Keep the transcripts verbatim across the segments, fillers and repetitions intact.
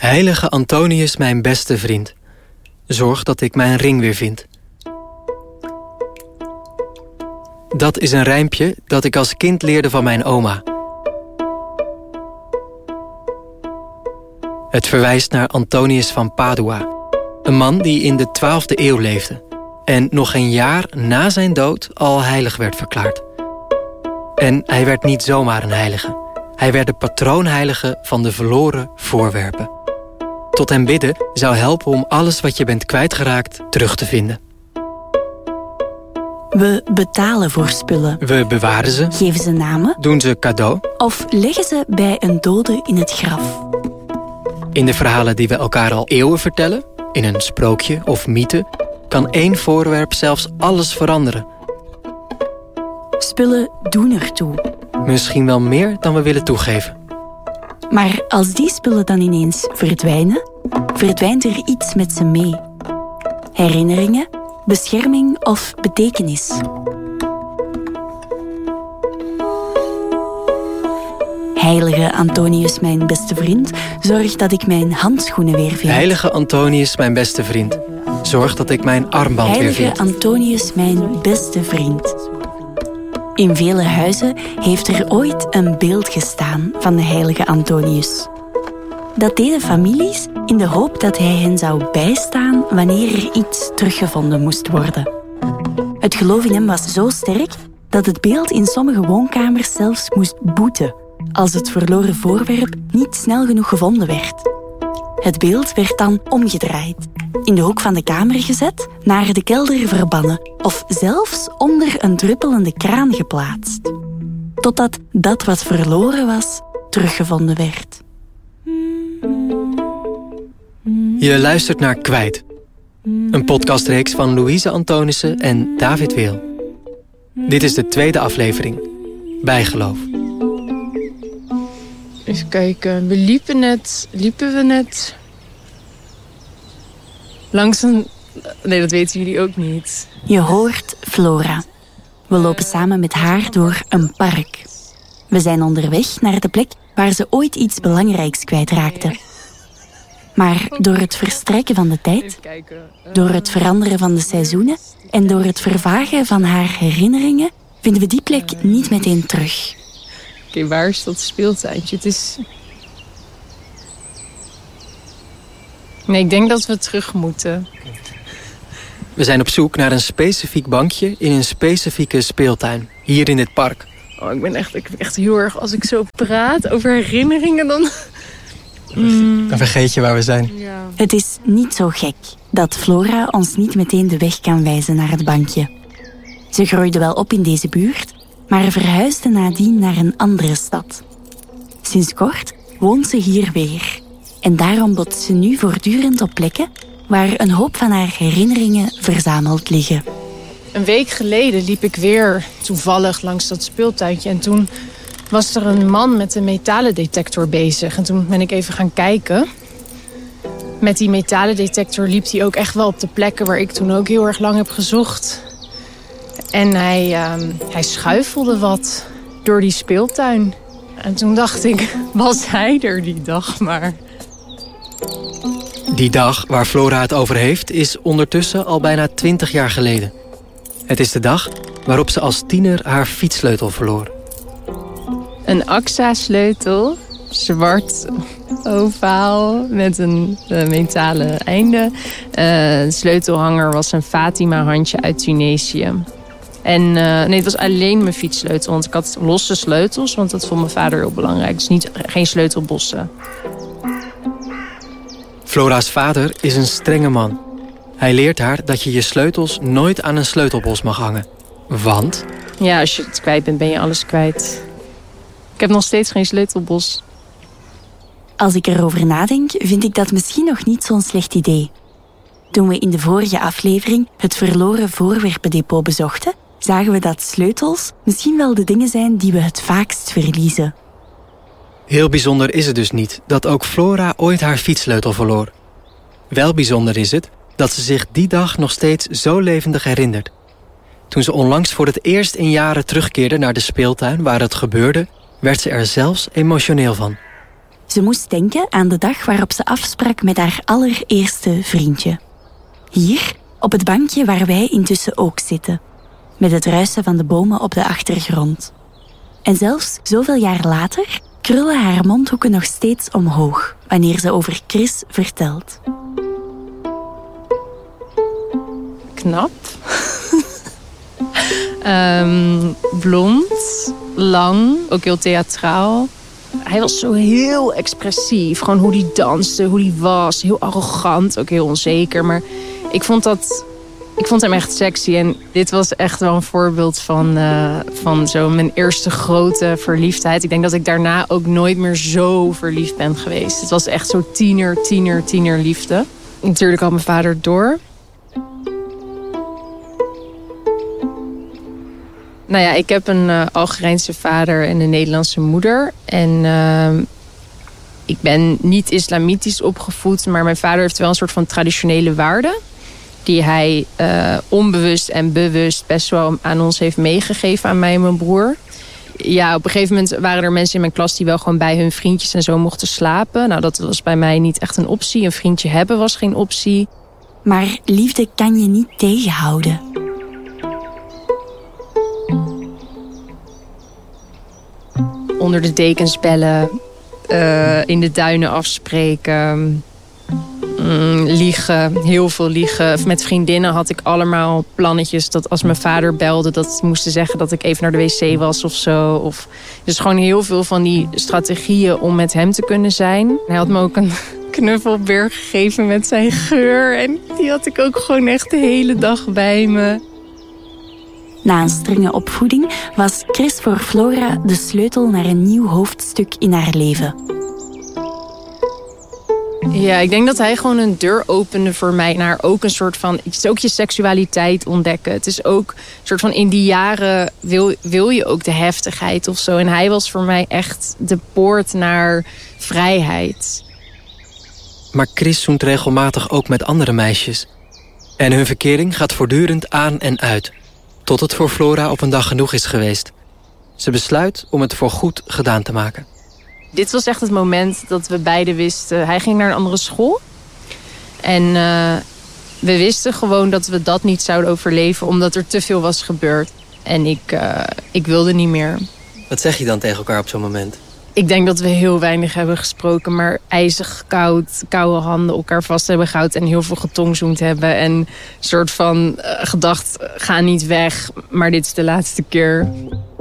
Heilige Antonius, mijn beste vriend. Zorg dat ik mijn ring weer vind. Dat is een rijmpje dat ik als kind leerde van mijn oma. Het verwijst naar Antonius van Padua. Een man die in de twaalfde eeuw leefde. En nog een jaar na zijn dood al heilig werd verklaard. En hij werd niet zomaar een heilige. Hij werd de patroonheilige van de verloren voorwerpen. Tot hem bidden zou helpen om alles wat je bent kwijtgeraakt terug te vinden. We betalen voor spullen. We bewaren ze. Geven ze namen. Doen ze cadeau. Of leggen ze bij een dode in het graf. In de verhalen die we elkaar al eeuwen vertellen, in een sprookje of mythe, kan één voorwerp zelfs alles veranderen. Spullen doen ertoe. Misschien wel meer dan we willen toegeven. Maar als die spullen dan ineens verdwijnen, verdwijnt er iets met ze mee. Herinneringen, bescherming of betekenis. Heilige Antonius, mijn beste vriend, zorg dat ik mijn handschoenen weer vind. Heilige Antonius, mijn beste vriend, zorg dat ik mijn armband Heilige weer vind. Heilige Antonius, mijn beste vriend. In vele huizen heeft er ooit een beeld gestaan van de heilige Antonius. Dat deden families in de hoop dat hij hen zou bijstaan wanneer er iets teruggevonden moest worden. Het geloof in hem was zo sterk dat het beeld in sommige woonkamers zelfs moest boeten als het verloren voorwerp niet snel genoeg gevonden werd. Het beeld werd dan omgedraaid, in de hoek van de kamer gezet, naar de kelder verbannen of zelfs onder een druppelende kraan geplaatst. Totdat dat wat verloren was, teruggevonden werd. Je luistert naar Kwijt. Een podcastreeks van Louise Antonissen en David Wil. Dit is de tweede aflevering. Bijgeloof. Even kijken. We liepen net... Liepen we net... Langs een... Nee, dat weten jullie ook niet. Je hoort Flora. We lopen samen met haar door een park. We zijn onderweg naar de plek waar ze ooit iets belangrijks kwijtraakte. Maar door het verstrijken van de tijd, door het veranderen van de seizoenen en door het vervagen van haar herinneringen vinden we die plek niet meteen terug. Oké, okay, waar is dat speeltuintje? Het is... Nee, ik denk dat we terug moeten. We zijn op zoek naar een specifiek bankje in een specifieke speeltuin. Hier in dit park. Oh, ik ben echt, ik ben echt heel erg... Als ik zo praat over herinneringen, dan... Mm. Dan vergeet je waar we zijn. Ja. Het is niet zo gek dat Flora ons niet meteen de weg kan wijzen naar het bankje. Ze groeide wel op in deze buurt, maar verhuisde nadien naar een andere stad. Sinds kort woont ze hier weer. En daarom botst ze nu voortdurend op plekken waar een hoop van haar herinneringen verzameld liggen. Een week geleden liep ik weer toevallig langs dat speeltuintje. En toen was er een man met een metalendetector bezig. En toen ben ik even gaan kijken. Met die metalendetector liep hij ook echt wel op de plekken waar ik toen ook heel erg lang heb gezocht. En hij, uh, hij schuifelde wat door die speeltuin. En toen dacht ik, was hij er die dag maar. Die dag waar Flora het over heeft is ondertussen al bijna twintig jaar geleden. Het is de dag waarop ze als tiener haar fietssleutel verloor. Een A X A-sleutel, zwart, ovaal, met een uh, metalen einde. Uh, de sleutelhanger was een Fatima-handje uit Tunesië. En uh, nee, het was alleen mijn fietssleutel, want ik had losse sleutels, want dat vond mijn vader heel belangrijk. Dus niet, geen sleutelbossen. Flora's vader is een strenge man. Hij leert haar dat je je sleutels nooit aan een sleutelbos mag hangen. Want... Ja, als je het kwijt bent, ben je alles kwijt. Ik heb nog steeds geen sleutelbos. Als ik erover nadenk, vind ik dat misschien nog niet zo'n slecht idee. Toen we in de vorige aflevering het verloren voorwerpendepot bezochten, zagen we dat sleutels misschien wel de dingen zijn die we het vaakst verliezen. Heel bijzonder is het dus niet dat ook Flora ooit haar fietssleutel verloor. Wel bijzonder is het dat ze zich die dag nog steeds zo levendig herinnert. Toen ze onlangs voor het eerst in jaren terugkeerde naar de speeltuin waar het gebeurde, werd ze er zelfs emotioneel van. Ze moest denken aan de dag waarop ze afsprak met haar allereerste vriendje. Hier, op het bankje waar wij intussen ook zitten. Met het ruisen van de bomen op de achtergrond. En zelfs zoveel jaar later krullen haar mondhoeken nog steeds omhoog wanneer ze over Chris vertelt. Knap. um, blond, lang, ook heel theatraal. Hij was zo heel expressief. Gewoon hoe hij danste, hoe hij was. Heel arrogant, ook heel onzeker. Maar ik vond dat... Ik vond hem echt sexy. En dit was echt wel een voorbeeld van, uh, van zo mijn eerste grote verliefdheid. Ik denk dat ik daarna ook nooit meer zo verliefd ben geweest. Het was echt zo tiener, tiener, tiener liefde. Natuurlijk had mijn vader door. Nou ja, ik heb een uh, Algerijnse vader en een Nederlandse moeder. En uh, ik ben niet islamitisch opgevoed, maar mijn vader heeft wel een soort van traditionele waarden die hij uh, onbewust en bewust best wel aan ons heeft meegegeven, aan mij en mijn broer. Ja, op een gegeven moment waren er mensen in mijn klas die wel gewoon bij hun vriendjes en zo mochten slapen. Nou, dat was bij mij niet echt een optie. Een vriendje hebben was geen optie. Maar liefde kan je niet tegenhouden. Onder de dekens bellen, uh, in de duinen afspreken, mm, liegen, heel veel liegen. Met vriendinnen had ik allemaal plannetjes dat als mijn vader belde, dat ze moesten zeggen dat ik even naar de wc was of zo. Of, dus gewoon heel veel van die strategieën om met hem te kunnen zijn. Hij had me ook een knuffelbeer gegeven met zijn geur en die had ik ook gewoon echt de hele dag bij me. Na een strenge opvoeding was Chris voor Flora de sleutel naar een nieuw hoofdstuk in haar leven. Ja, ik denk dat hij gewoon een deur opende voor mij naar ook een soort van... Het is ook je seksualiteit ontdekken. Het is ook een soort van in die jaren wil, wil je ook de heftigheid of zo. En hij was voor mij echt de poort naar vrijheid. Maar Chris zoent regelmatig ook met andere meisjes. En hun verkering gaat voortdurend aan en uit. Tot het voor Flora op een dag genoeg is geweest. Ze besluit om het voorgoed gedaan te maken. Dit was echt het moment dat we beiden wisten. Hij ging naar een andere school. En uh, we wisten gewoon dat we dat niet zouden overleven, omdat er te veel was gebeurd. En ik, uh, ik wilde niet meer. Wat zeg je dan tegen elkaar op zo'n moment? Ik denk dat we heel weinig hebben gesproken, maar ijzig koud, koude handen elkaar vast hebben gehouden en heel veel getongzoend hebben. En een soort van uh, gedacht, ga niet weg, maar dit is de laatste keer.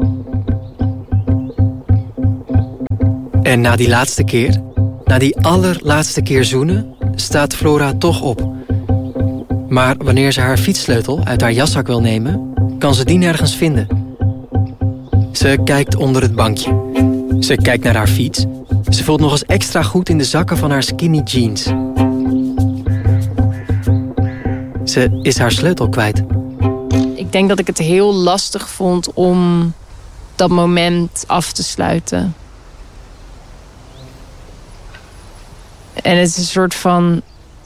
En na die laatste keer, na die allerlaatste keer zoenen, staat Flora toch op. Maar wanneer ze haar fietssleutel uit haar jaszak wil nemen, kan ze die nergens vinden. Ze kijkt onder het bankje. Ze kijkt naar haar fiets. Ze voelt nog eens extra goed in de zakken van haar skinny jeans. Ze is haar sleutel kwijt. Ik denk dat ik het heel lastig vond om dat moment af te sluiten. En het is een soort van...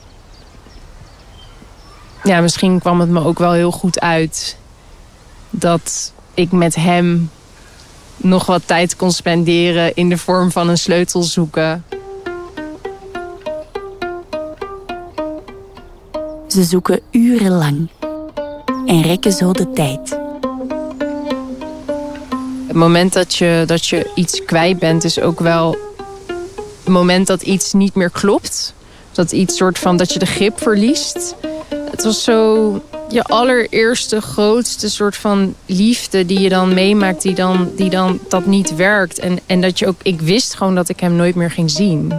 Ja, misschien kwam het me ook wel heel goed uit dat ik met hem nog wat tijd kon spenderen in de vorm van een sleutel zoeken. Ze zoeken urenlang en rekken zo de tijd. Het moment dat je, dat je iets kwijt bent is ook wel het moment dat iets niet meer klopt. Dat iets soort van dat je de grip verliest. Het was zo je allereerste grootste soort van liefde die je dan meemaakt, die dan, die dan dat niet werkt. En, en dat je ook, ik wist gewoon dat ik hem nooit meer ging zien.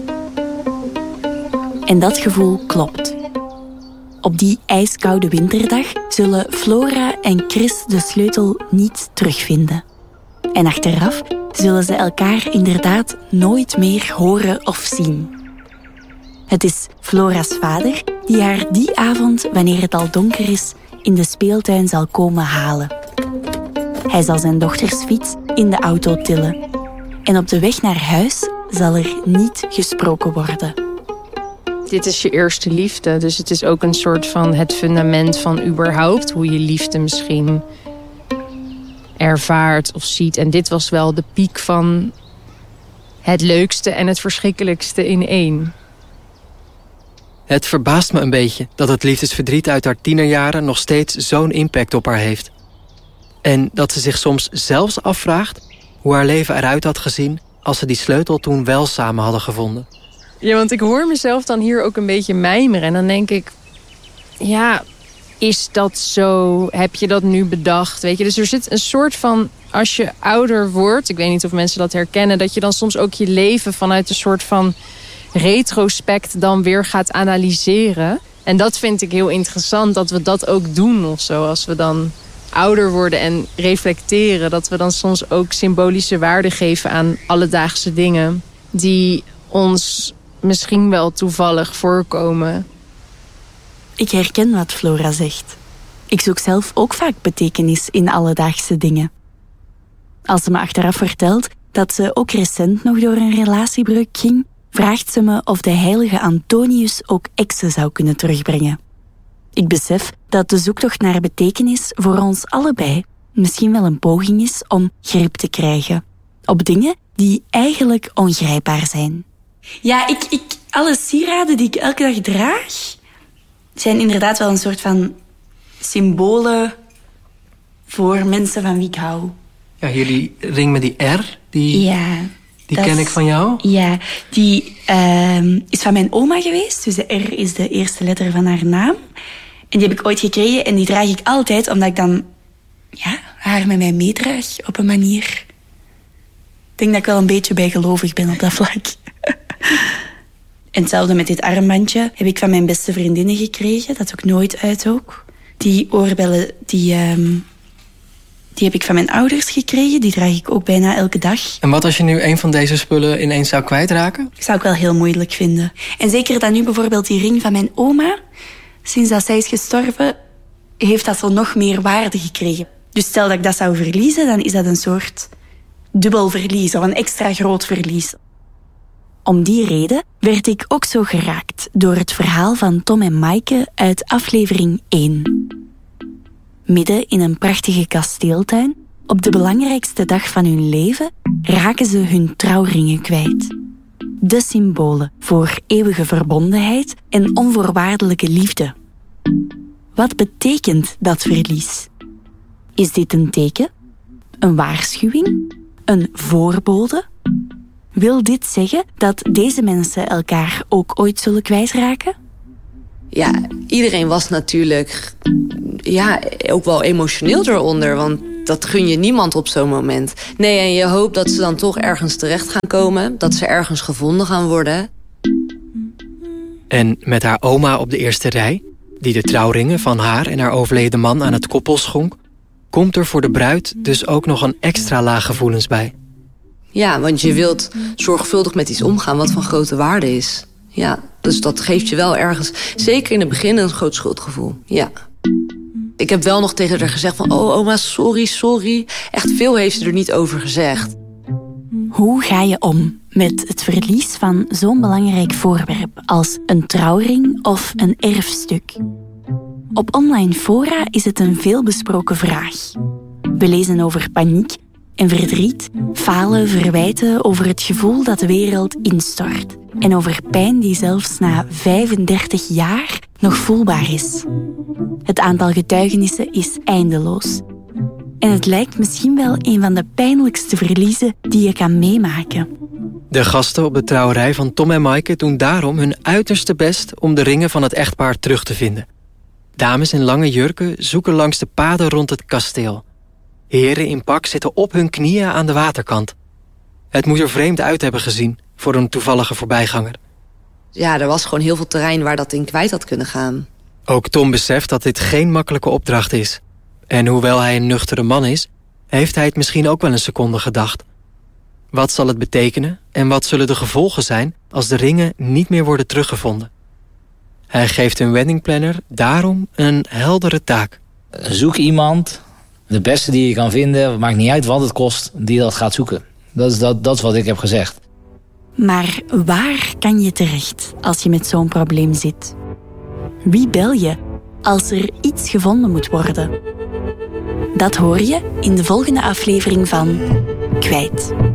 En dat gevoel klopt. Op die ijskoude winterdag zullen Flora en Chris de sleutel niet terugvinden. En achteraf zullen ze elkaar inderdaad nooit meer horen of zien. Het is Flora's vader die haar die avond, wanneer het al donker is, in de speeltuin zal komen halen. Hij zal zijn dochters fiets in de auto tillen. En op de weg naar huis zal er niet gesproken worden. Dit is je eerste liefde, dus het is ook een soort van het fundament van überhaupt hoe je liefde misschien ervaart of ziet. En dit was wel de piek van het leukste en het verschrikkelijkste in één. Het verbaast me een beetje dat het liefdesverdriet uit haar tienerjaren nog steeds zo'n impact op haar heeft. En dat ze zich soms zelfs afvraagt hoe haar leven eruit had gezien als ze die sleutel toen wel samen hadden gevonden. Ja, want ik hoor mezelf dan hier ook een beetje mijmeren. En dan denk ik, ja, is dat zo? Heb je dat nu bedacht? Weet je, dus er zit een soort van, als je ouder wordt, ik weet niet of mensen dat herkennen, dat je dan soms ook je leven vanuit een soort van retrospect dan weer gaat analyseren. En dat vind ik heel interessant, dat we dat ook doen of zo. Als we dan ouder worden en reflecteren, dat we dan soms ook symbolische waarde geven aan alledaagse dingen die ons misschien wel toevallig voorkomen. Ik herken wat Flora zegt. Ik zoek zelf ook vaak betekenis in alledaagse dingen. Als ze me achteraf vertelt dat ze ook recent nog door een relatiebreuk ging, vraagt ze me of de heilige Antonius ook exen zou kunnen terugbrengen. Ik besef dat de zoektocht naar betekenis voor ons allebei misschien wel een poging is om grip te krijgen op dingen die eigenlijk ongrijpbaar zijn. Ja, ik, ik, alle sieraden die ik elke dag draag zijn inderdaad wel een soort van symbolen voor mensen van wie ik hou. Ja, jullie ring met die R, die, ja, die ken ik van jou. Ja, die uh, is van mijn oma geweest. Dus de R is de eerste letter van haar naam. En die heb ik ooit gekregen en die draag ik altijd omdat ik dan ja, haar met mij meedraag op een manier. Ik denk dat ik wel een beetje bijgelovig ben op dat vlak. En hetzelfde met dit armbandje heb ik van mijn beste vriendinnen gekregen. Dat ook nooit uit ook. Die oorbellen, die, um, die heb ik van mijn ouders gekregen. Die draag ik ook bijna elke dag. En wat als je nu een van deze spullen ineens zou kwijtraken? Dat zou ik wel heel moeilijk vinden. En zeker dat nu bijvoorbeeld die ring van mijn oma, sinds dat zij is gestorven, heeft dat zo nog meer waarde gekregen. Dus stel dat ik dat zou verliezen, dan is dat een soort dubbel verlies of een extra groot verlies. Om die reden werd ik ook zo geraakt door het verhaal van Tom en Maaike uit aflevering één. Midden in een prachtige kasteeltuin, op de belangrijkste dag van hun leven, raken ze hun trouwringen kwijt. De symbolen voor eeuwige verbondenheid en onvoorwaardelijke liefde. Wat betekent dat verlies? Is dit een teken? Een waarschuwing? Een voorbode? Wil dit zeggen dat deze mensen elkaar ook ooit zullen kwijtraken? Ja, iedereen was natuurlijk ja, ook wel emotioneel eronder. Want dat gun je niemand op zo'n moment. Nee, en je hoopt dat ze dan toch ergens terecht gaan komen. Dat ze ergens gevonden gaan worden. En met haar oma op de eerste rij, die de trouwringen van haar en haar overleden man aan het koppel schonk, komt er voor de bruid dus ook nog een extra laag gevoelens bij. Ja, want je wilt zorgvuldig met iets omgaan wat van grote waarde is. Ja, dus dat geeft je wel ergens, zeker in het begin, een groot schuldgevoel. Ja. Ik heb wel nog tegen haar gezegd van, oh oma, sorry, sorry. Echt veel heeft ze er niet over gezegd. Hoe ga je om met het verlies van zo'n belangrijk voorwerp als een trouwring of een erfstuk? Op online fora is het een veelbesproken vraag. We lezen over paniek en verdriet, falen, verwijten over het gevoel dat de wereld instort. En over pijn die zelfs na vijfendertig jaar nog voelbaar is. Het aantal getuigenissen is eindeloos. En het lijkt misschien wel een van de pijnlijkste verliezen die je kan meemaken. De gasten op de trouwerij van Tom en Maaike doen daarom hun uiterste best om de ringen van het echtpaar terug te vinden. Dames in lange jurken zoeken langs de paden rond het kasteel. Heren in pak zitten op hun knieën aan de waterkant. Het moet er vreemd uit hebben gezien voor een toevallige voorbijganger. Ja, er was gewoon heel veel terrein waar dat in kwijt had kunnen gaan. Ook Tom beseft dat dit geen makkelijke opdracht is. En hoewel hij een nuchtere man is, heeft hij het misschien ook wel een seconde gedacht. Wat zal het betekenen en wat zullen de gevolgen zijn als de ringen niet meer worden teruggevonden? Hij geeft hun weddingplanner daarom een heldere taak. Zoek iemand, de beste die je kan vinden, maakt niet uit wat het kost, die dat gaat zoeken. Dat is, dat, dat is wat ik heb gezegd. Maar waar kan je terecht als je met zo'n probleem zit? Wie bel je als er iets gevonden moet worden? Dat hoor je in de volgende aflevering van Kwijt.